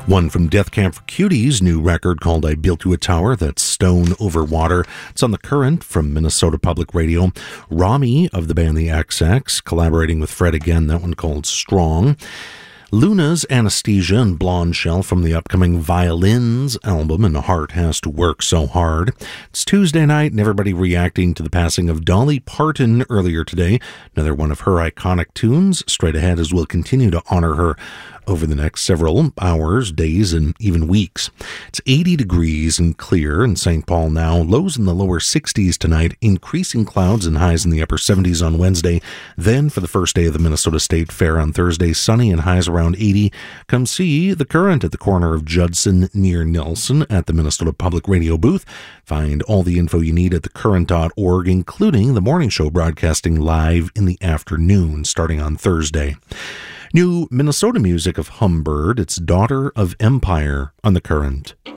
One from Death Camp for Cuties' new record called I Built You a Tower, that's Stone Over Water. It's on The Current from Minnesota Public Radio. Rami of the band The XX, collaborating with Fred again, that one called Strong. Luna's Anesthesia and Blonde Shell from the upcoming Violins album, And the Heart Has to Work So Hard. It's Tuesday night and everybody reacting to the passing of Dolly Parton earlier today. Another one of her iconic tunes. Straight ahead as we'll continue to honor her over the next several hours, days, and even weeks. It's 80 degrees and clear in St. Paul now. Lows in the lower 60s tonight, increasing clouds and highs in the upper 70s on Wednesday. Then for the first day of the Minnesota State Fair on Thursday, sunny and highs around 80. Come see The Current at the corner of Judson near Nelson at the Minnesota Public Radio booth. Find all the info you need at thecurrent.org, including the morning show broadcasting live in the afternoon starting on Thursday. New Minnesota music of Humbird, it's Daughter of Empire on The Current.